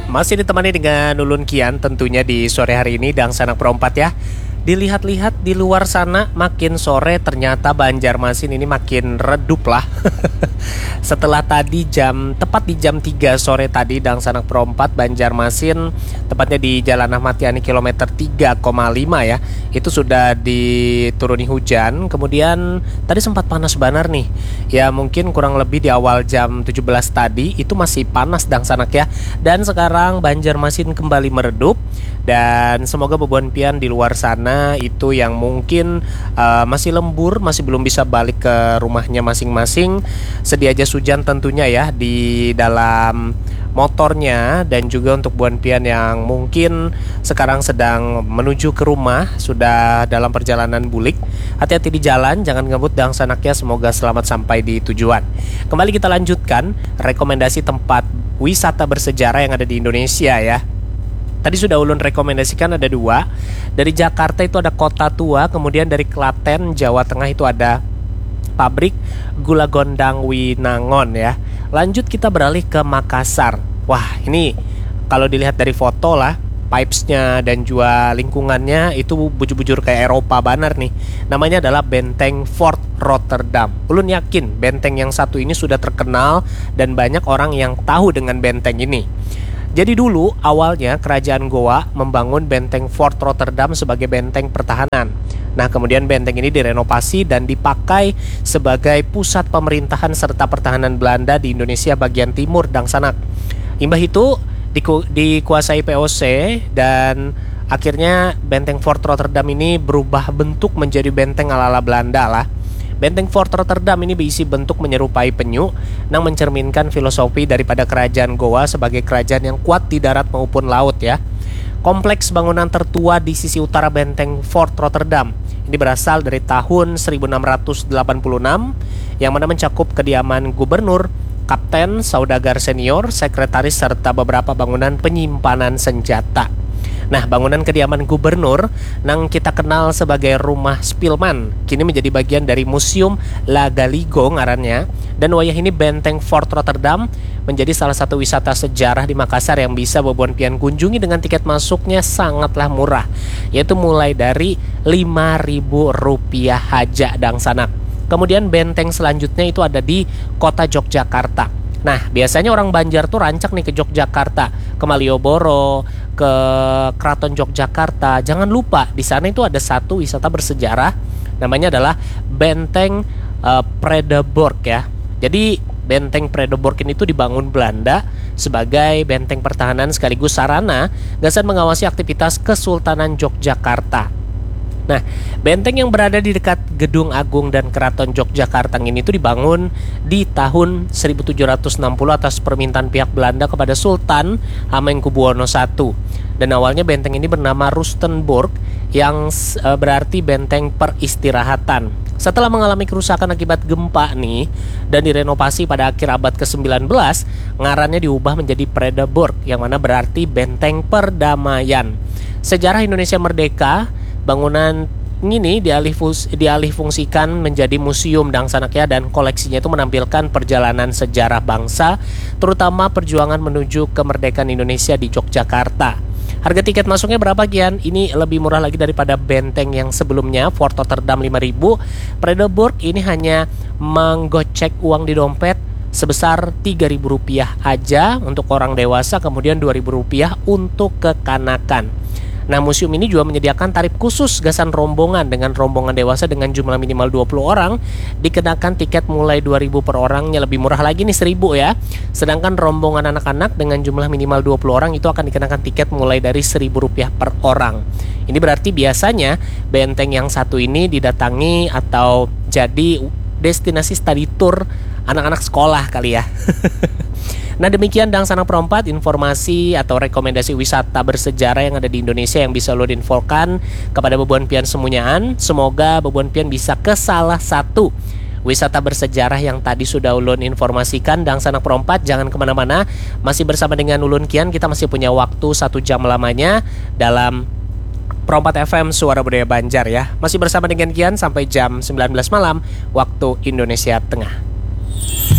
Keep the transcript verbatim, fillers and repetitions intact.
Masih ditemani dengan Ulun Kian tentunya di sore hari ini dan Sanak Perompat ya. Dilihat-lihat di luar sana makin sore ternyata Banjarmasin ini makin redup lah. Setelah tadi jam tepat di jam tiga sore tadi dan Sanak Perompat Banjarmasin tepatnya di Jalan Ahmad Yani kilometer tiga koma lima ya. Itu sudah dituruni hujan. Kemudian tadi sempat panas banar nih. Ya mungkin kurang lebih di awal jam tujuh belas tadi itu masih panas dan Sanak ya. Dan sekarang Banjarmasin kembali meredup. Dan semoga bebuan pian di luar sana itu yang mungkin uh, masih lembur, masih belum bisa balik ke rumahnya masing-masing, sedia jas hujan tentunya ya di dalam motornya. Dan juga untuk buan pian yang mungkin sekarang sedang menuju ke rumah, sudah dalam perjalanan bulik, hati-hati di jalan, jangan ngebut dan sanaknya, semoga selamat sampai di tujuan. Kembali kita lanjutkan rekomendasi tempat wisata bersejarah yang ada di Indonesia ya. Tadi sudah ulun rekomendasikan ada dua. Dari Jakarta itu ada Kota Tua, kemudian dari Klaten, Jawa Tengah itu ada pabrik gula gondang Winangon ya. Lanjut kita beralih ke Makassar. Wah ini kalau dilihat dari foto lah, pipesnya dan juga lingkungannya itu bujur-bujur kayak Eropa banar nih. Namanya adalah Benteng Fort Rotterdam. Ulun yakin benteng yang satu ini sudah terkenal dan banyak orang yang tahu dengan benteng ini. Jadi dulu awalnya kerajaan Goa membangun benteng Fort Rotterdam sebagai benteng pertahanan. Nah kemudian benteng ini direnovasi dan dipakai sebagai pusat pemerintahan serta pertahanan Belanda di Indonesia bagian timur dan Sanak. Imbah itu diku, dikuasai P O C dan akhirnya benteng Fort Rotterdam ini berubah bentuk menjadi benteng ala-ala Belanda lah. Benteng Fort Rotterdam ini berisi bentuk menyerupai penyu yang mencerminkan filosofi daripada kerajaan Goa sebagai kerajaan yang kuat di darat maupun laut ya. Kompleks bangunan tertua di sisi utara benteng Fort Rotterdam ini berasal dari tahun seribu enam ratus delapan puluh enam yang mana mencakup kediaman gubernur, kapten, saudagar senior, sekretaris serta beberapa bangunan penyimpanan senjata. Nah, bangunan kediaman gubernur yang kita kenal sebagai Rumah Spilman kini menjadi bagian dari Museum Lagaligo ngarannya. Dan wayah ini benteng Fort Rotterdam menjadi salah satu wisata sejarah di Makassar yang bisa bebuan pian kunjungi dengan tiket masuknya sangatlah murah, yaitu mulai dari lima ribu rupiah haja dan Sanak. Kemudian benteng selanjutnya itu ada di kota Yogyakarta. Nah, biasanya orang Banjar tuh rancak nih ke Yogyakarta, ke Malioboro, ke Keraton Yogyakarta. Jangan lupa di sana itu ada satu wisata bersejarah, namanya adalah Benteng uh, Predeborg ya. Jadi Benteng Predeborg ini tuh dibangun Belanda sebagai benteng pertahanan sekaligus sarana gasan mengawasi aktivitas Kesultanan Yogyakarta. Nah, benteng yang berada di dekat Gedung Agung dan Keraton Yogyakarta ini tuh dibangun di tahun seribu tujuh ratus enam puluh atas permintaan pihak Belanda kepada Sultan Hamengkubuwono satu. Dan awalnya benteng ini bernama Rustenburg yang e, berarti benteng peristirahatan. Setelah mengalami kerusakan akibat gempa nih dan direnovasi pada akhir abad ke sembilan belas, ngarannya diubah menjadi Predeborg yang mana berarti benteng perdamaian. Sejarah Indonesia merdeka, bangunan ini dialih, dialih fungsikan menjadi museum dan sanaknya, dan koleksinya itu menampilkan perjalanan sejarah bangsa, terutama perjuangan menuju kemerdekaan Indonesia di Yogyakarta. Harga tiket masuknya berapa Kian? Ini lebih murah lagi daripada benteng yang sebelumnya, Fort Rotterdam lima ribu. Predeborg ini hanya menggocek uang di dompet sebesar tiga ribu rupiah aja untuk orang dewasa, kemudian dua ribu rupiah untuk kekanakan. Nah, museum ini juga menyediakan tarif khusus gasan rombongan. Dengan rombongan dewasa dengan jumlah minimal dua puluh orang dikenakan tiket mulai dua ribu per orangnya, lebih murah lagi nih seribu ya. Sedangkan rombongan anak-anak dengan jumlah minimal dua puluh orang itu akan dikenakan tiket mulai dari seribu rupiah per orang. Ini berarti biasanya benteng yang satu ini didatangi atau jadi destinasi study tour anak-anak sekolah kali ya. Nah demikian Dang Sanak Perompat, informasi atau rekomendasi wisata bersejarah yang ada di Indonesia yang bisa lo infokan kepada bebuan pian semuanyaan. Semoga bebuan pian bisa ke salah satu wisata bersejarah yang tadi sudah ulun informasikan. Dang Sanak Perompat, jangan kemana-mana, masih bersama dengan Ulun Kian. Kita masih punya waktu satu jam lamanya dalam Perompat F M Suara Budaya Banjar ya. Masih bersama dengan Kian sampai jam sembilan belas malam waktu Indonesia Tengah.